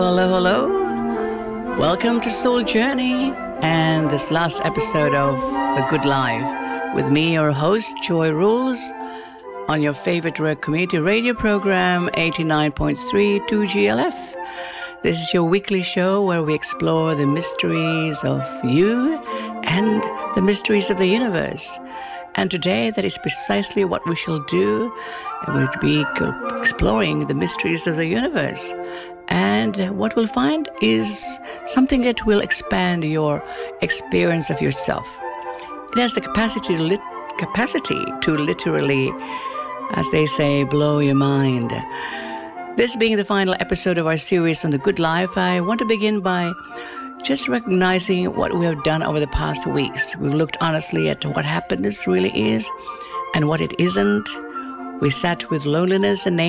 Hello, hello. Welcome to Soul Journey and this last episode of The Good Life with me, your host, Joy Rules, on your favorite community radio program, 89.3 2GLF. This is your weekly show where we explore the mysteries of you and the mysteries of the universe. And today, that is precisely what we shall do. We'll be exploring the mysteries of the universe. And what we'll find is something that will expand your experience of yourself. It has the capacity to literally, as they say, blow your mind. This being the final episode of our series on The Good Life, I want to begin by just recognizing what we have done over the past weeks. We've looked honestly at what happiness really is and what it isn't. We sat with loneliness and